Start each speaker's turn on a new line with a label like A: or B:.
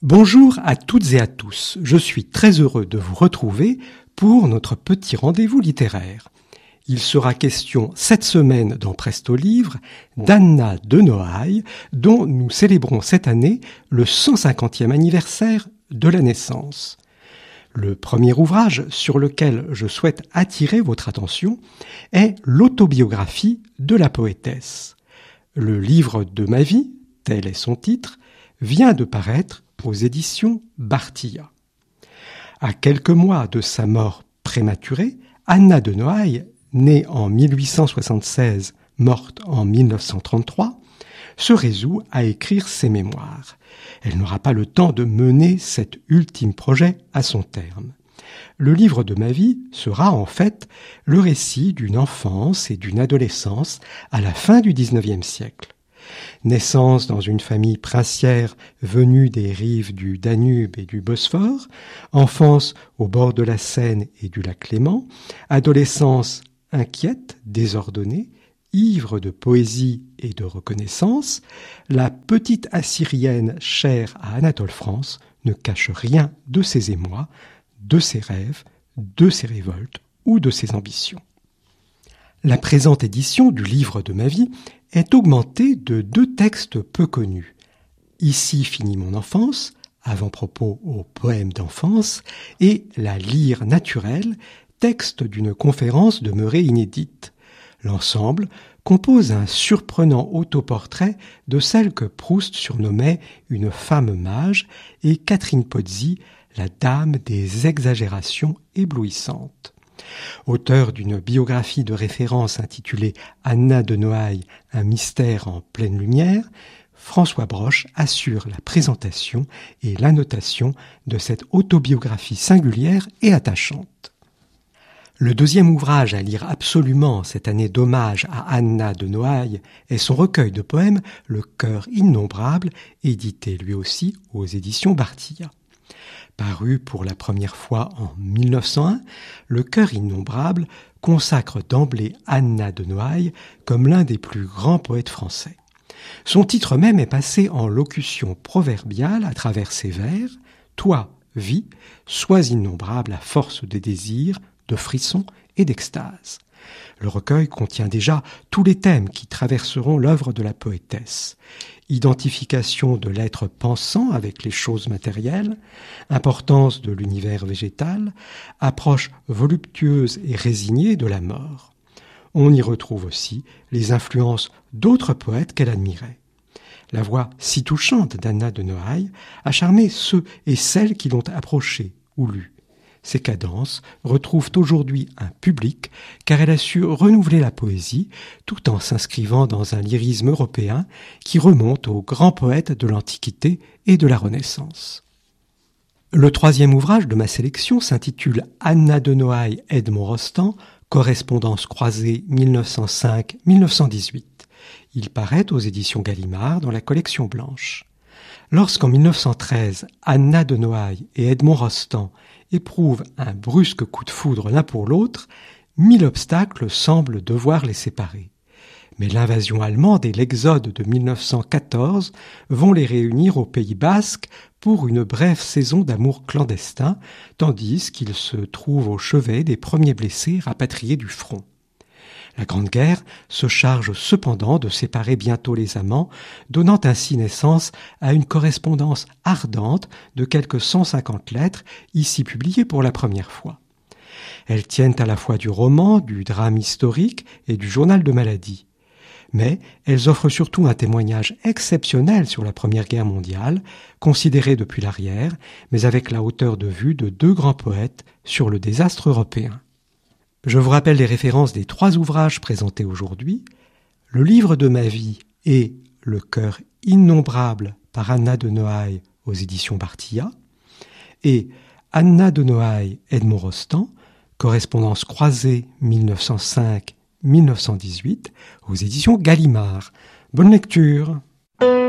A: Bonjour à toutes et à tous, je suis très heureux de vous retrouver pour notre petit rendez-vous littéraire. Il sera question cette semaine dans Presto Livre d'Anna de Noailles, dont nous célébrons cette année le 150e anniversaire de la naissance. Le premier ouvrage sur lequel je souhaite attirer votre attention est l'autobiographie de la poétesse. Le livre de ma vie, tel est son titre, vient de paraître aux éditions Bartilla. À quelques mois de sa mort prématurée, Anna de Noailles, née en 1876, morte en 1933, se résout à écrire ses mémoires. Elle n'aura pas le temps de mener cet ultime projet à son terme. Le livre de ma vie sera en fait le récit d'une enfance et d'une adolescence à la fin du XIXe siècle. Naissance dans une famille princière venue des rives du Danube et du Bosphore, enfance au bord de la Seine et du lac Léman, adolescence inquiète, désordonnée, ivre de poésie et de reconnaissance, la petite Assyrienne chère à Anatole France ne cache rien de ses émois, de ses rêves, de ses révoltes ou de ses ambitions. La présente édition du livre de ma vie est augmentée de 2 textes peu connus. Ici finit mon enfance, avant-propos au poème d'enfance, et La lyre naturelle, texte d'une conférence demeurée inédite. L'ensemble compose un surprenant autoportrait de celle que Proust surnommait une femme mage et Catherine Pozzi, la dame des exagérations éblouissantes. Auteur d'une biographie de référence intitulée Anna de Noailles, un mystère en pleine lumière, François Broche assure la présentation et l'annotation de cette autobiographie singulière et attachante. Le deuxième ouvrage à lire absolument cette année d'hommage à Anna de Noailles est son recueil de poèmes Le cœur innombrable, édité lui aussi aux éditions Bartilla. Paru pour la première fois en 1901, Le cœur innombrable consacre d'emblée Anna de Noailles comme l'un des plus grands poètes français. Son titre même est passé en locution proverbiale à travers ses vers « Toi, vie, sois innombrable à force de désirs, de frissons et d'extase ». Le recueil contient déjà tous les thèmes qui traverseront l'œuvre de la poétesse. Identification de l'être pensant avec les choses matérielles, importance de l'univers végétal, approche voluptueuse et résignée de la mort. On y retrouve aussi les influences d'autres poètes qu'elle admirait. La voix si touchante d'Anna de Noailles a charmé ceux et celles qui l'ont approchée ou lue. Ces cadences retrouvent aujourd'hui un public car elle a su renouveler la poésie tout en s'inscrivant dans un lyrisme européen qui remonte aux grands poètes de l'Antiquité et de la Renaissance. Le troisième ouvrage de ma sélection s'intitule Anna de Noailles, Edmond Rostand, correspondance croisée 1905-1918. Il paraît aux éditions Gallimard dans la collection blanche. Lorsqu'en 1913, Anna de Noailles et Edmond Rostand éprouvent un brusque coup de foudre l'un pour l'autre, 1000 obstacles semblent devoir les séparer. Mais l'invasion allemande et l'exode de 1914 vont les réunir au Pays basque pour une brève saison d'amour clandestin, tandis qu'ils se trouvent au chevet des premiers blessés rapatriés du front. La Grande Guerre se charge cependant de séparer bientôt les amants, donnant ainsi naissance à une correspondance ardente de quelques 150 lettres, ici publiées pour la première fois. Elles tiennent à la fois du roman, du drame historique et du journal de maladie. Mais elles offrent surtout un témoignage exceptionnel sur la Première Guerre mondiale, considéré depuis l'arrière, mais avec la hauteur de vue de 2 grands poètes sur le désastre européen. Je vous rappelle les références des 3 ouvrages présentés aujourd'hui, Le livre de ma vie et Le cœur innombrable par Anna de Noailles aux éditions Bartilla, et Anna de Noailles, Edmond Rostand, correspondance croisée 1905-1918 aux éditions Gallimard. Bonne lecture!